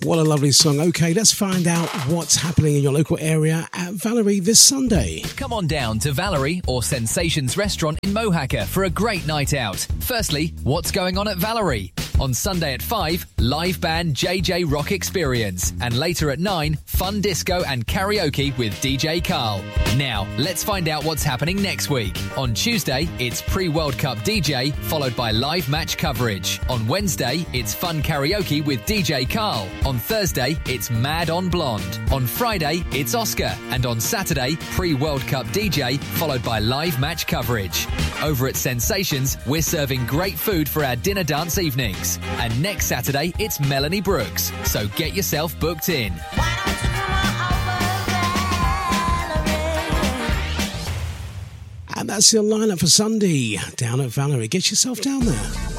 What a lovely song. Okay, let's find out what's happening in your local area at Valerie this Sunday. Come on down to Valerie or Sensations Restaurant in Mohacker for a great night out. Firstly, what's going on at Valerie? On Sunday at 5, live band JJ Rock Experience. And later at 9, fun disco and karaoke with DJ Carl. Now, let's find out what's happening next week. On Tuesday, it's pre-World Cup DJ, followed by live match coverage. On Wednesday, it's fun karaoke with DJ Carl. On Thursday, it's Mad on Blonde. On Friday, it's Oscar. And on Saturday, pre-World Cup DJ, followed by live match coverage. Over at Sensations, we're serving great food for our dinner dance evenings. And next Saturday, it's Melanie Brooks. So get yourself booked in. And that's your lineup for Sunday down at Valerie. Get yourself down there.